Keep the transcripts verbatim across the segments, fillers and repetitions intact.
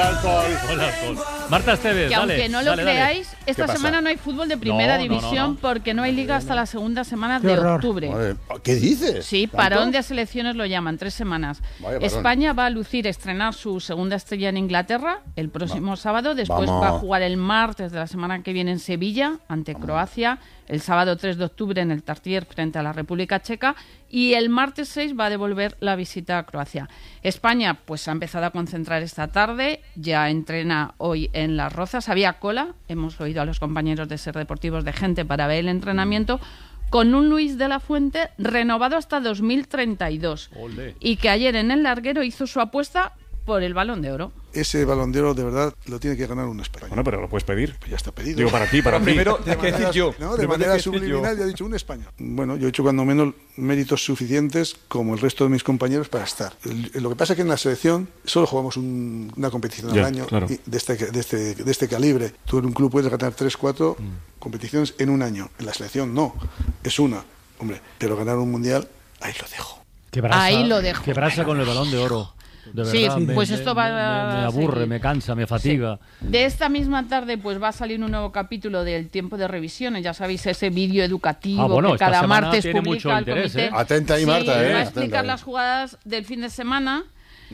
alcohol. Huele a alcohol. Marta Esteves, que dale, aunque no lo dale, creáis, dale. esta pasa? semana no hay fútbol de primera No, no, división no, no. porque no hay liga hasta la segunda semana Qué de horror. octubre. Madre, ¿qué dices? Sí, ¿Tanto? parón de selecciones lo llaman, tres semanas. Vaya parón. España va a lucir, estrenar su segunda estrella en Inglaterra el próximo Va. sábado. Después Vamos. va a jugar el martes de la semana que viene en Sevilla ante Croacia. El sábado tres de octubre en el Tartier frente a la República Checa. Y el martes seis va a devolver la visita a Croacia. España pues ha empezado a concentrar esta tarde. Ya entrena hoy en Las Rozas. Había cola. Hemos oído a los compañeros de Ser Deportivos de gente para ver el entrenamiento. Con un Luis de la Fuente renovado hasta dos mil treinta y dos. Olé. Y que ayer en el larguero hizo su apuesta por el Balón de Oro. Ese Balón de Oro de verdad lo tiene que ganar un español. Bueno, pero lo puedes pedir. Pues ya está pedido. Digo, para ti, para ti. Primero, de tienes que decir manera, yo. ¿no? De Primero manera tienes que decir yo. subliminal ya he dicho un español. Bueno, yo he hecho cuando menos méritos suficientes como el resto de mis compañeros para estar. El- lo que pasa es que en la selección solo jugamos un- una competición Ya, al año claro. y de, este, de, este, de este calibre. Tú en un club puedes ganar tres, cuatro Mm. competiciones en un año. En la selección no, es una. Hombre, pero ganar un mundial, ahí lo dejo. Qué brasa, Ahí lo dejo. Qué brasa con el Balón de Oro. De Sí, verdad, me- pues me- esto va me, me a aburre, seguir. me cansa, me fatiga. De esta misma tarde pues va a salir un nuevo capítulo del Tiempo de Revisiones. Ya sabéis, ese vídeo educativo Ah, bueno, que esta cada semana martes tiene publica mucho el interés, comité. ¿eh? Atenta ahí, Sí, Marta, ¿eh? va a Atenta explicar ahí. las jugadas del fin de semana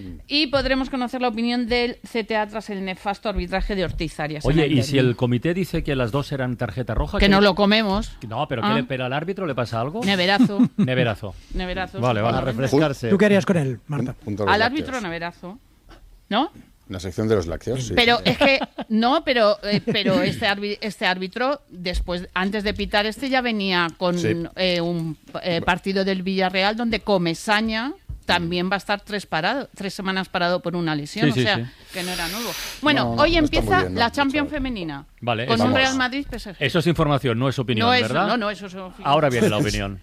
y podremos conocer la opinión del C T A tras el nefasto arbitraje de Ortiz Arias. en Oye, el y si derbi. el comité dice que las dos eran tarjeta roja... Que ¿qué no le- lo comemos. No, pero Ah. ¿qué le espera al árbitro? ¿Le pasa algo? Neverazo. Neverazo. Neverazo. Vale, vale. supongo. refrescarse. ¿Tú qué harías con él, Marta? Un- punto a los Al lácteos. árbitro neverazo. ¿No? La sección de los lácteos, sí. Pero es que no, pero eh, pero este árbi- este árbitro después antes de pitar este ya venía con Sí. eh, un eh, partido del Villarreal donde Comesaña también va a estar tres parado, tres semanas parado por una lesión, Sí, sí, o sea, sí. que no era nuevo. Bueno, No, no, hoy no está empieza muy bien, no, la Champions chaval. femenina. Vale, con eso- un Vamos. Real Madrid P S G. Eso es información, no es opinión, no es, ¿verdad? no, no, eso es opinión. Ahora viene la opinión.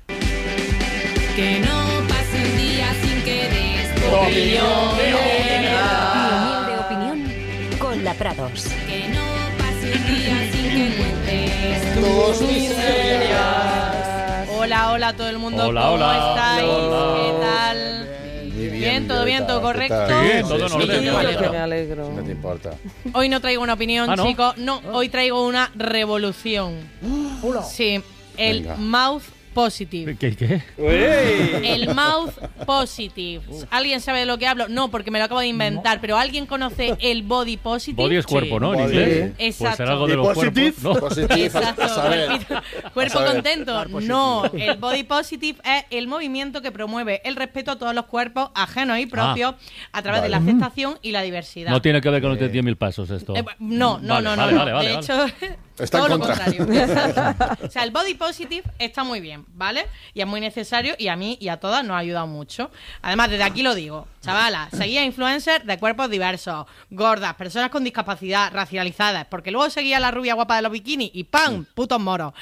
Que no pase un día sin que des tu opinión. Humilde opinión con la Prados. Que no pase un día sin que cuentes Tus tus miserias. Hola, hola a todo el mundo. Hola, ¿Cómo hola. estáis? Hola. ¿Qué tal? Muy bien, Bien, todo bien, Violeta, todo ¿qué correcto. tal? Sí, todo en sí, orden. sí, Me alegro. Me alegro. No te importa. Hoy no traigo una opinión, Ah, ¿no? chicos. No, hoy traigo una revolución. Sí, el Venga. mouth positive. ¿Qué? qué? El mouth positive. ¿Alguien sabe de lo que hablo? No, porque me lo acabo de inventar, pero ¿alguien conoce el body positive? Body es cuerpo, ¿no? En Body. inglés. Exacto. Pues será algo de ¿Y los positive? cuerpos. ¿no? Positive, Exacto, a saber. cuerpito- cuerpo A saber. contento. No, el body positive es el movimiento que promueve el respeto a todos los cuerpos ajenos y propios a través de la Vale. aceptación y la diversidad. No tiene que ver con los diez mil pasos esto. Eh, no, no, Vale, no, vale, no. vale, vale, de vale. hecho, Está todo en lo contra. contrario. Exacto. O sea, el body positive está muy bien, ¿vale? Y es muy necesario y a mí y a todas nos ha ayudado mucho. Además, desde aquí lo digo, chavalas, seguía influencers de cuerpos diversos, gordas, personas con discapacidad, racializadas, porque luego seguía la rubia guapa de los bikinis y ¡pam! Putos moros.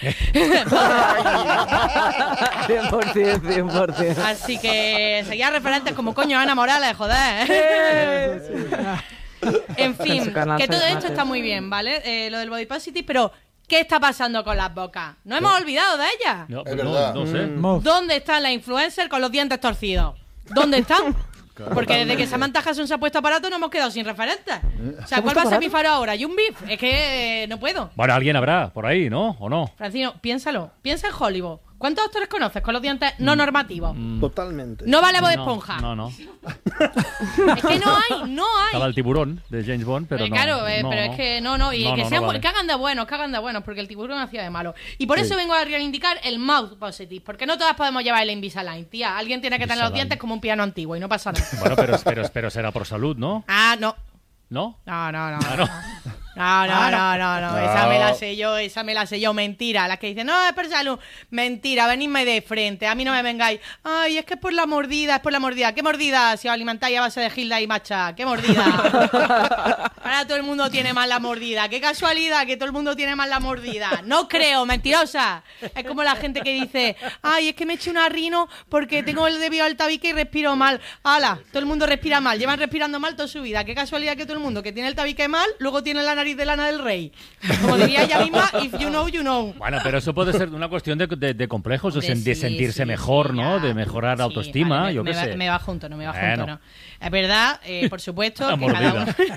cien por ciento, cien por ciento. Así que seguía referentes como coño Ana Morales, joder. En fin, En su canal que todo soy esto Mate. está muy bien, ¿vale? Eh, lo del body positive, pero ¿qué está pasando con las bocas? No hemos olvidado de ellas. No, Es pues verdad. no, no sé. Moz. ¿Dónde están las influencers con los dientes torcidos? ¿Dónde están? Porque desde que Samantha Hudson se ha puesto aparato no hemos quedado sin referentes. O sea, ¿cuál va a ser mi faro ahora? ¿Y un beef? Es que eh, no puedo. Bueno, alguien habrá por ahí, ¿no? ¿O no? Francino, piénsalo. Piensa en Hollywood. ¿Cuántos actores conoces con los dientes no normativos? Totalmente. No vale Bob No, Esponja. No, no. Es que no hay, no hay. Estaba el tiburón de James Bond, pero Eh, no. claro, eh, no, pero no. es que no, no, y No, que no, sean no bu- vale. que hagan de buenos, que hagan de buenos, porque el tiburón hacía de malo. Y por eso vengo a reivindicar el mouth positive, porque no todas podemos llevar el Invisalign, tía. Alguien tiene que tener los Invisalign. dientes como un piano antiguo y no pasa nada. Bueno, pero, pero, pero será por salud, ¿no? Ah, no. ¿No? No, no, no. Ah, no. No, no, no, no, no, No. esa me la sé yo, esa me la sé yo, mentira. Las que dicen, no, es por salud, mentira, venidme de frente, a mí no me vengáis. Ay, es que es por la mordida, es por la mordida. ¿Qué mordida? Si os alimentáis a base de Gilda y Macha, ¿qué mordida? Ahora todo el mundo tiene más la mordida. Qué casualidad que todo el mundo tiene más la mordida. No creo, mentirosa. Es como la gente que dice, ay, es que me eché una rino porque tengo el debido al tabique y respiro mal. Ala, todo el mundo respira mal, llevan respirando mal toda su vida. Qué casualidad que todo el mundo que tiene el tabique mal, luego tiene la nariz de Lana del Rey. Como diría ella misma, if you know, you know. Bueno, pero eso puede ser una cuestión de, de, de complejos, de, Hombre, sen- de sí, sentirse sí, mejor, sí, ¿no? ya. De mejorar la Sí, autoestima, vale, me, yo me qué va, sé. me va junto, no me va Bueno. junto, no. Es verdad, eh, por supuesto, La que cada mordida. uno,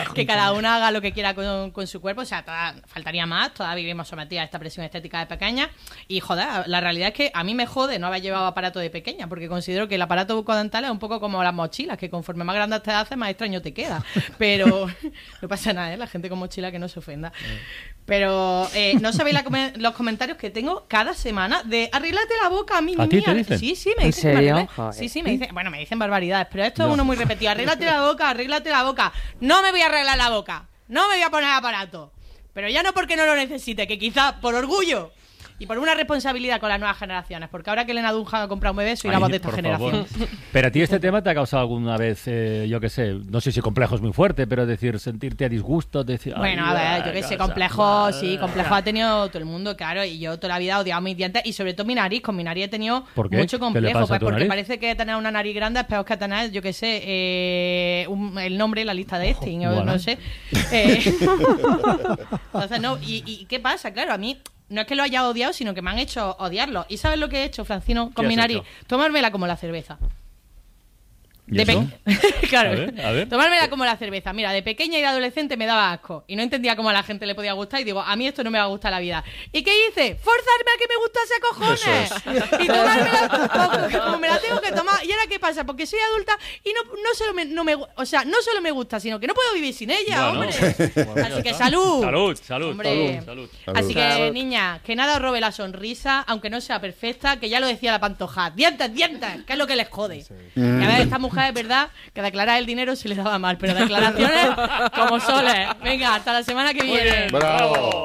que cada una haga lo que quiera con, con su cuerpo. O sea, toda, faltaría más. Todas vivimos sometidas a esta presión estética de pequeña. Y, joder, la realidad es que a mí me jode no haber llevado aparato de pequeña, porque considero que el aparato bucodental es un poco como las mochilas, que conforme más grande te haces, más extraño te queda. Pero no pasa nada, ¿eh? La gente con mochila que no se ofenda. Pero eh, no sabéis la come- los comentarios que tengo cada semana de arréglate la boca a mí. ¿A ti te dicen? Sí, sí, me ¿En dicen. serio? arregla- Joder. Sí, sí, me dicen. Bueno, me dicen barbaridades, pero esto es uno muy repetido. Arréglate la boca, arréglate la boca. No me voy a arreglar la boca. No me voy a poner aparato. Pero ya no porque no lo necesite, que quizás por orgullo y por una responsabilidad con las nuevas generaciones. Porque ahora que Elena Dunham ha comprado un bebé, soy la Ay, voz de esta por generación. favor. Pero a ti este tema te ha causado alguna vez, eh, yo qué sé, no sé si complejo es muy fuerte, pero decir, sentirte a disgusto, decir... Bueno, ay, a ver, yo ay, qué sé, cosa, complejo, ay, sí, complejo ha tenido todo el mundo, claro, y yo toda la vida he odiado mis dientes y sobre todo mi nariz, con mi nariz he tenido ¿Por qué? mucho ¿Qué le complejo, pasa a pues tu porque nariz? parece que tener una nariz grande es peor que tener, yo qué sé, eh, un- el nombre, la lista de Epstein, o Bueno. no sé. Eh, entonces, no, y, y ¿qué pasa? Claro, a mí... No es que lo haya odiado, sino que me han hecho odiarlo. ¿Y sabes lo que he hecho, Francino, con ¿Qué mi has nariz? hecho? Tomármela como la cerveza. ¿Y De eso? pe- claro. A ver, a ver. Tomármela como la cerveza. Mira, de pequeña y de adolescente me daba asco. Y no entendía cómo a la gente le podía gustar. Y digo, a mí esto no me va a gustar la vida. ¿Y qué hice? Forzarme a que me gustase a cojones. Y tomármela como, como me la tengo que tomar. ¿Y ahora qué pasa? Porque soy adulta y no, no solo me, no me... O sea, no solo me gusta, sino que no puedo vivir sin ella, Bueno. hombre. Así que salud. Salud, salud, Hombre. salud. Así que, Salud. niña, que nada os robe la sonrisa, aunque no sea perfecta, que ya lo decía la Pantoja. Dientes, dientes, que es lo que les jode. Y a ver, esta mujer es verdad que declarar el dinero se le daba mal, pero declaraciones como soles. Venga, hasta la semana que viene. ¡Bravo!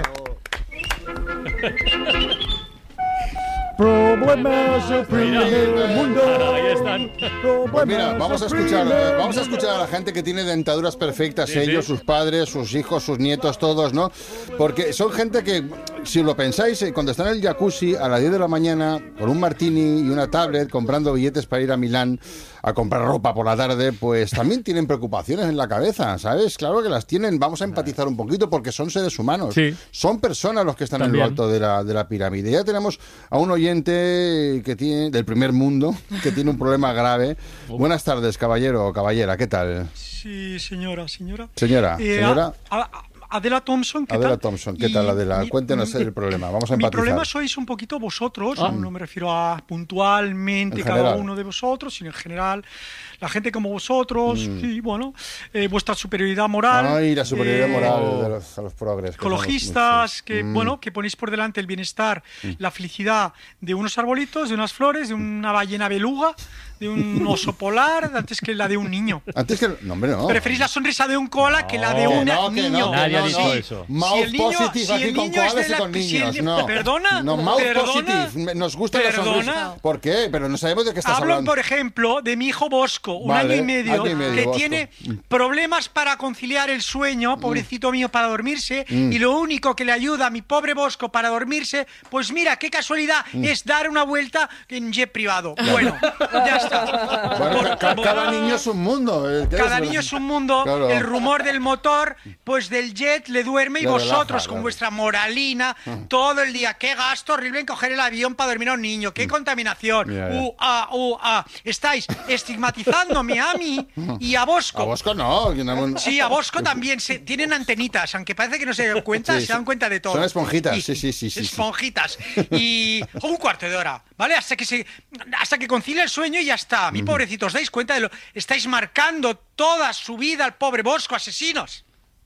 Problemas del primer mundo. Ahí están. Pues mira, vamos a escuchar, eh, vamos a escuchar a la gente que tiene dentaduras perfectas, Sí, ellos, sí. sus padres, sus hijos, sus nietos, todos, ¿no? Porque son gente que, si lo pensáis, eh, cuando están en el jacuzzi a las diez de la mañana, con un martini y una tablet, comprando billetes para ir a Milán a comprar ropa por la tarde, pues también tienen preocupaciones en la cabeza, ¿sabes? Claro que las tienen, vamos a empatizar un poquito porque son seres humanos, Sí. son personas los que están También. en lo alto de la, de la pirámide. Ya tenemos a un oyente que tiene, del primer mundo, que tiene un problema grave. Buenas tardes, caballero o caballera, ¿qué tal? Sí, señora, señora. Señora, Eh, señora. a- a- Adela Thompson, ¿qué Adela tal? Thompson, ¿qué Y tal, Adela? mi- Cuéntenos mi- el problema, vamos a Mi empatizar. problema sois un poquito vosotros, Ah. no me refiero a puntualmente En cada general. uno de vosotros, sino en general la gente como vosotros, y bueno, eh, vuestra superioridad moral. Ay, la superioridad eh, moral de los, a los progres. que somos ecologistas muchos. que Mm. bueno que ponéis por delante el bienestar, la felicidad de unos arbolitos, de unas flores, de una ballena beluga, de un oso polar, antes que la de un niño. Antes que... No, hombre, no. Preferís la sonrisa de un koala que la de Que un no, que niño. no, que Nadie ha no, dicho no. eso. Mouth Si el niño- positive si aquí el con niño es koalas de y la- con si el niños, ni- no. ¿Perdona? No, mouth ¿Perdona? positive. Nos gusta la ¿Perdona? sonrisa. ¿Por qué? Pero no sabemos de qué estás Hablo, hablando. por ejemplo, de mi hijo Bosco, un Vale, año y medio, año y medio, que Bosco. tiene problemas para conciliar el sueño, pobrecito mío, para dormirse, Mm. y lo único que le ayuda a mi pobre Bosco para dormirse, pues mira, qué casualidad, Mm. es dar una vuelta en jet privado. Bueno, ya está. Bueno, Por- ca- por- cada niño es un mundo. eh, ¿qué Cada es? niño es un mundo, Claro. el rumor del motor, pues del jet le duerme y Le vosotros relaja, con claro. vuestra moralina todo el día. Qué gasto horrible en coger el avión para dormir a un niño, qué contaminación. Mm. Ya, ya. Uh, ah, uh, ah. Estáis estigmatizándome a mí y a Bosco. A Bosco no. que no- Sí, a Bosco también. Se, tienen antenitas, aunque parece que no se dan cuenta, Sí, se dan sí. cuenta de todo. Son esponjitas, Y- sí, sí, sí, sí, sí. Esponjitas. Y un cuarto de hora, ¿vale? Hasta que se, hasta que concilie el sueño y ya está. Mi pobrecito, ¿os dais cuenta de lo? Estáis marcando toda su vida al pobre Bosco, asesinos.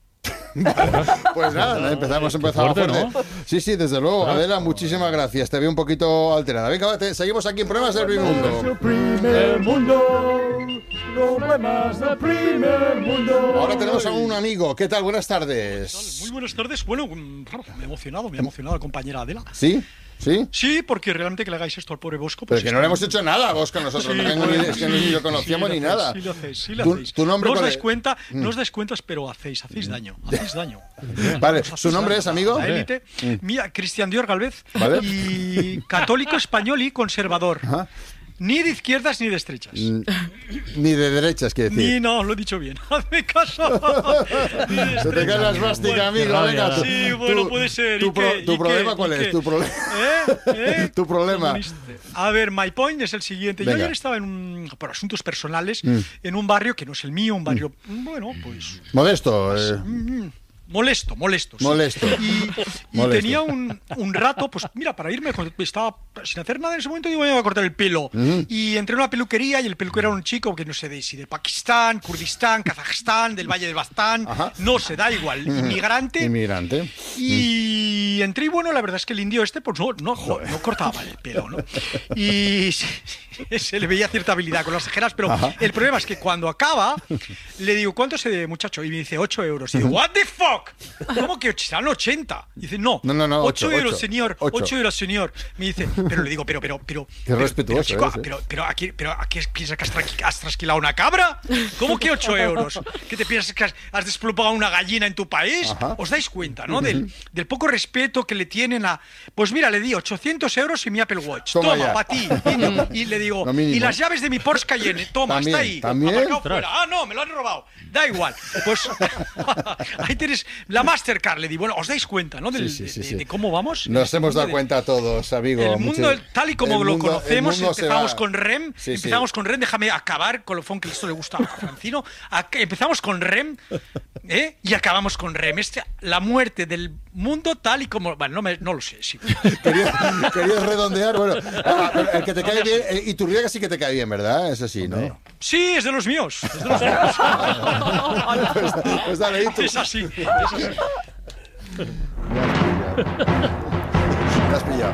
Pues nada, empezamos, empezamos fuerte, fuerte. ¿no? Sí, sí, desde luego. Adela, muchísimas gracias. Te veo un poquito alterada. Venga, va, te- seguimos aquí en Problemas del Primer Mundo. Del primer mundo. Problemas del primer mundo. Ahora tenemos a un amigo. ¿Qué tal? Buenas tardes. Muy buenas tardes. Bueno, mm, me he emocionado, me ha emocionado la compañera Adela. ¿Sí? ¿Sí? Sí, porque realmente que le hagáis esto al pobre Bosco. Pero pues que no le hemos hecho nada, Bosco, nosotros. Sí, no tengo ni bueno, idea, es que ni lo conocíamos sí ni lo hacéis, nada. Sí lo hacéis, sí lo Tu- hacéis. tu nombre no os cuál dais es? cuenta, no os dais cuenta, pero hacéis, hacéis daño, hacéis daño. Vale, Os ¿su hacéis nombre daño. es, amigo? La élite. Mira, Cristian Dior Galvez. Vale. Y católico español y conservador. Ajá. Ni de izquierdas ni de estrechas. Ni de derechas, quiere decir. Ni, no, lo he dicho bien. Hazme caso. Se te cae la esvástica, amigo. Qué Venga, rabia. tú- Sí, tú- bueno, puede ser. ¿Tu, ¿Y pro- qué? tu ¿Y problema qué? cuál ¿Y es? qué? ¿Tu, problema? ¿Eh? ¿Eh? ¿Tu problema? Comunista. A ver, my point es el siguiente. Yo Venga. ayer estaba en un, por asuntos personales Mm. en un barrio que no es el mío, un barrio, bueno, pues Modesto. eh, mm, molesto, molesto. sí. Molesto. Y, y Molesto. tenía un, un rato, pues mira, para irme, estaba sin hacer nada en ese momento, digo, me voy a cortar el pelo. Mm. Y entré en una peluquería y el peluquero era un chico que no sé de si de Pakistán, Kurdistán, Kazajstán, del Valle del Bastán, Ajá. no se da igual, inmigrante. Inmigrante. Y entré y bueno, la verdad es que el indio este pues no, no, no, no cortaba mal el pelo, ¿no? Y se, se le veía cierta habilidad con las tijeras, pero Ajá. el problema es que cuando acaba, le digo, ¿cuánto se de muchacho? Y me dice, ocho euros. Y digo, ¿what the fuck? ¿Cómo que serán ochenta? Y dice, no, No, no, no, ocho ocho, euros, ocho, señor, ocho. ocho euros, señor. Me dice, pero le digo, pero, pero, pero... Qué pero, respetuoso pero, chico, eres, ¿eh? pero, pero, aquí, pero aquí piensas que has, tra- has trasquilado una cabra. ¿Cómo que ocho euros? ¿Qué te piensas que has, has desplumado una gallina en tu país? Ajá. ¿Os dais cuenta, no? Del, del poco respeto que le tienen a... Pues mira, le di ochocientos euros y mi Apple Watch. Toma Toma, ya. para ti. Y, y le digo, Lo mínimo. y las llaves de mi Porsche Cayenne. Toma, También, está ahí. también. Aparcado Ostras. fuera. Ah, no, me lo han robado. Da igual. Pues ahí tienes la Mastercard. Le di, bueno, ¿os dais cuenta, no? Del- Sí, sí, sí, de, sí. de cómo vamos. Nos hemos dado De- cuenta todos, amigo. el mundo, Mucho- tal y como el lo mundo- el conocemos, mundo se empezamos va. con REM, Sí, sí. empezamos con REM, déjame acabar con lo fun que esto le gusta a Francino, a- empezamos con REM ¿eh? y acabamos con REM. Este, la muerte del mundo tal y como... Bueno, no, me- no lo sé, sí. Querías, querías redondear, bueno, ah, pero el que te cae bien, eh, y tu riega sí que te cae bien, ¿verdad? Eso sí, ¿no? Sí, es de los míos. Es de los míos. Pues, pues dale, y tú. Es así, es así. Me has pillado.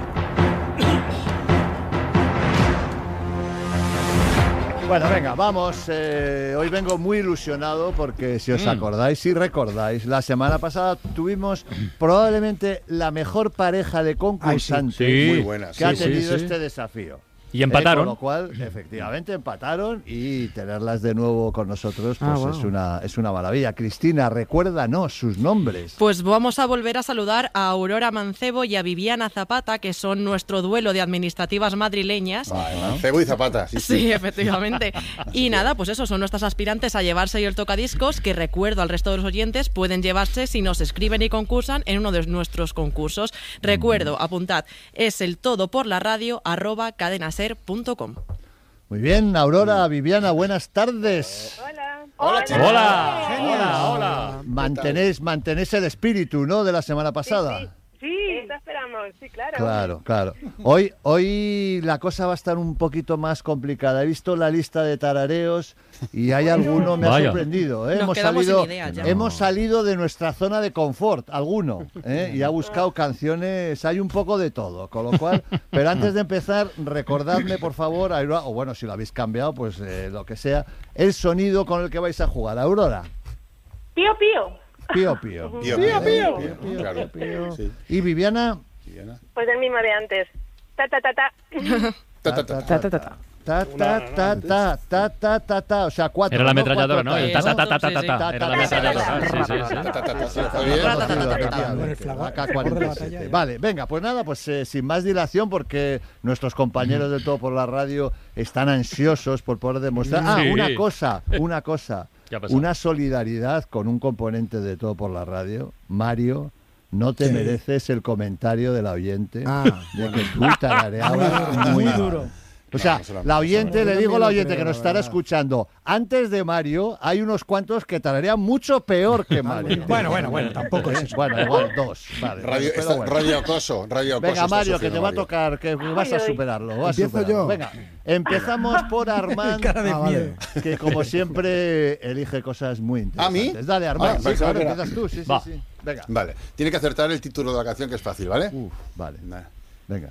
Bueno, venga, vamos. eh, hoy vengo muy ilusionado porque si os acordáis, si recordáis, la semana pasada tuvimos probablemente la mejor pareja de concursantes Sí. Muy buena, que sí, ha sí, tenido sí. este desafío. Y empataron. Eh, con lo cual, efectivamente, empataron y tenerlas de nuevo con nosotros pues Ah, wow. es, una, es una maravilla. Cristina, recuérdanos sus nombres. Pues vamos a volver a saludar a Aurora Mancebo y a Viviana Zapata, que son nuestro duelo de administrativas madrileñas. Vale, ¿no? Cebo y zapata, sí, sí. Sí, efectivamente. Y nada, pues eso, son nuestras aspirantes a llevarse el tocadiscos, que recuerdo al resto de los oyentes, pueden llevarse si nos escriben y concursan en uno de nuestros concursos. Recuerdo, apuntad, es el todo por la radio arroba cadenaser punto com. Muy bien, Aurora, Viviana, buenas tardes. Hola, chicos. Hola, hola, hola. Mantenéis, mantenéis el espíritu, ¿no?, de la semana pasada. Sí, sí, eso esperamos, sí, claro. Claro, claro. Hoy, hoy la cosa va a estar un poquito más complicada. He visto la lista de tarareos y hay alguno, me ha Vaya. sorprendido. ¿eh? Nos Hemos, quedamos salido, sin ideas ya. hemos salido de nuestra zona de confort, alguno, ¿eh? y ha buscado canciones, hay un poco de todo, con lo cual, pero antes de empezar, recordadme, por favor, Aurora, o bueno, si lo habéis cambiado, pues eh, lo que sea, el sonido con el que vais a jugar. Aurora, Pío, pío. pío, pío. Pío, Pío, pío. pío, pío, Claro. pío. Sí. Y Viviana... Viviana. Pues el mismo de antes. Ta, ta, ta, ta. Ta, ta, ta. Ta, ta, ta, ta. Ta, ta, ta, ta, ta, ta, ta, ta, o sea, cuatro. Era la ¿no? ametralladora, Cuatro ¿no? El ta, tatas, ta, ta, ta, ta, Sí, ta, sí. ta. Era la ametralladora. Sí, sí, sí. Ta, ta, ta, ta. Sí, está bien. Conocido, ta, ta, ta, ta. efectivamente, Con el la flagor- K flagor de cuarenta y la siete. batalla, ya. Vale, venga, pues nada, pues eh, sin más dilación, porque nuestros compañeros de Todo por la Radio están ansiosos por poder demostrar. Ah, Sí. una cosa, una cosa. ¿Qué ha pasado? Una solidaridad con un componente de Todo por la Radio. Mario, no te mereces el comentario del oyente Ah. de que tú tarareabas Muy mal. duro. O sea, No, no se lo han la pasado. oyente, Yo le digo a también la lo oyente creo, que nos la estará verdad. escuchando, antes de Mario hay unos cuantos que tararean mucho peor que Mario. Bueno, bueno, bueno, tampoco es eso. Bueno, igual dos. Vale, Radio, pero está- bueno. radio acoso, radio acoso. Venga, está Mario, que sufriendo te va a Mario. tocar, que vas a ay. superarlo. vas a Empiezo superarlo. yo. Venga, empezamos por Armand, Cara de Ah, miedo. que como siempre elige cosas muy ¿A mí? interesantes. Dale, Armand. Ah, sí, pensaba claro, que era- empiezas tú, sí, sí, Va. sí. Venga. Vale, tiene que acertar el título de la canción, que es fácil, ¿vale? Uf, vale. Vale. Venga.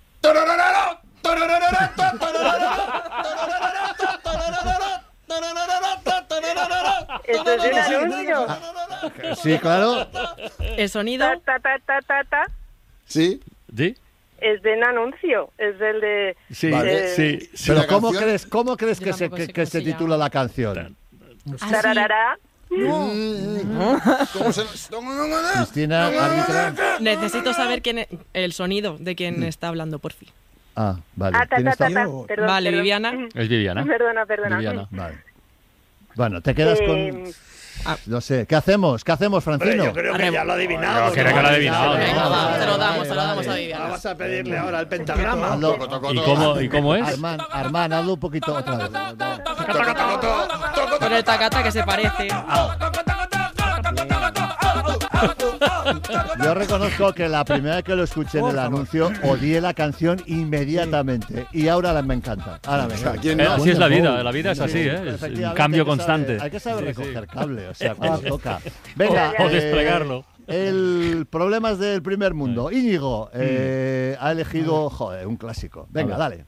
Esto es un anuncio. Sí, claro. El sonido, Ta, ta, ta, ta, ta, ta. ¿Sí? ¿Sí? Es de un anuncio. Es el de... Sí, Vale. sí. Si Pero la ¿cómo canción- crees, cómo crees Yo que se, tampoco que, sé que cómo se se titula llama. la canción? Tararara. ¿Cómo se...? Cristina, árbitra. necesito saber quién es- el sonido de quién está hablando, por fin. Ah, vale. Ah, ta, ¿Quién ta, está? ta, ta. Perdón, Vale, perdón. Viviana. Es Viviana. Perdona, perdona. Viviana. Vale. Bueno, te quedas con... Eh, No sé, ¿qué hacemos? ¿Qué hacemos, Francino? Yo creo que ya lo Yo adivinamos. creo que lo ha adivinado, ¿no? Venga, va, se lo damos, Vale, se lo damos vale. a Viviana. Vamos a pedirle ahora el pentagrama. Hazlo. ¿Y cómo, ¿Y cómo es? Armán, Armán, hazlo un poquito otra vez. Con el tacata que se parece. Yo reconozco que la primera vez que lo escuché en el anuncio odié la canción inmediatamente y ahora la- me encanta. Ahora me encanta. ¿quién Eh, no? así es la vida, la vida es Sí, así, ¿eh? Es efectivamente, un cambio hay que saber- constante. hay que saber Sí, sí. recoger cable, o sea, cuando toca. Venga, O eh, desplegarlo. El problemas del primer mundo. Íñigo eh, ha elegido, joder, un clásico. Venga, dale.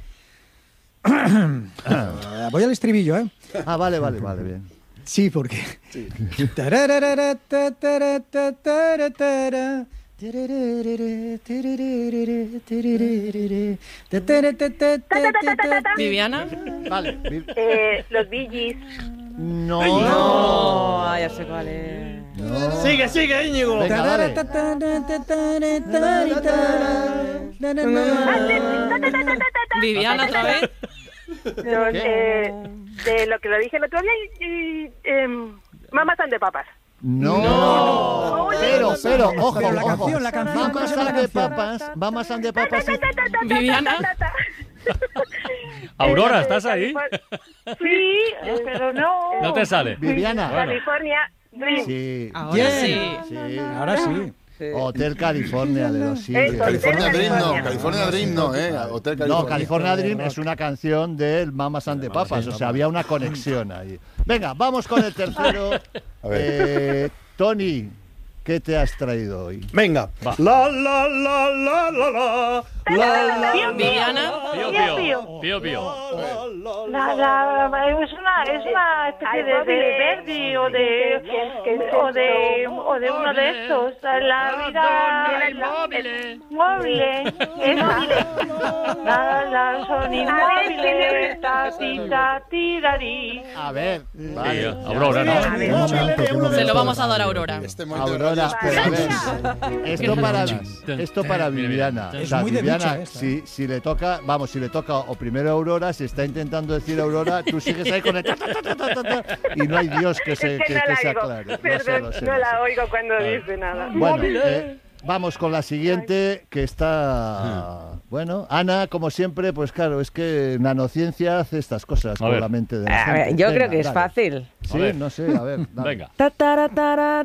Ah, voy al estribillo, ¿eh? Ah, vale, vale, vale, bien. Sí, porque... Tararara, ta, tara, ta, tara, tara. Tererere, tererere, tererere, ta, tara, ta, ta, ta, ta, ta, ta. Viviana. Vale. vi- eh, los Bee Gees. No. No, ah, ya sé cuál es. no. Sigue, sigue, Íñigo. Venga, dale. Ta, ta, ta, ta, tara, tara, tara, tara. Viviana otra vez. Los, eh, de lo que lo dije el otro día y... y em, Mamas and the Papas. No. Pero, pero, ojo, Pero la ojo. canción, la canción, ¿cómo Mamas se llama and la the canción? papas, mamas and the papas. y- Viviana. Aurora, ¿estás ahí? Sí, pero no. No te sale. Viviana. Bueno. California Dream. Sí. Ahora Bien. sí. Sí. Ahora sí. Hotel California de los Eso, Sirius. California Hotel Dream no, California. California Dream no, ¿eh? Hotel California. No, California Dream es una canción del Mamas and the Papas, o sea, había una conexión ahí. Venga, vamos con el tercero. A ver. Eh, Tony, ¿qué te has traído hoy? Venga. La, la, la, la, la, la. La, la, Viviana. Pío, Pío, pío. Pío, pío. La, la, es una, es una especie de, de Verdi o de, o de, o de uno de estos. La vida, el móvil, esa. La, la, son inmóviles, ta, ti, ta, ti, darí. A ver, Sí, vale. Aurora, ¿no? Se lo vamos a dar a Aurora. Este momento de Aurora, radio pero a es- ver, esto para, esto para Viviana. O Es sea, muy de Viviana, bicha esta, si, si le toca, vamos, si le toca o primero Aurora, si está intentando decir Aurora, tú sigues ahí con el ta, ta, ta, ta, ta, ta, y no hay Dios que se, Es que que, no que la se oigo. aclare. Lo sé, Perdón, lo sé, no lo sé. la oigo cuando dice nada. Bueno, eh, vamos con la siguiente, que está... Bueno, Ana, como siempre, pues claro, es que nanociencia hace estas cosas A con ver. la mente de la A ver, gente. yo Venga, creo que es dale. fácil. Sí, A ver. no sé, a ver. dale. Venga. Ta, tara, tara,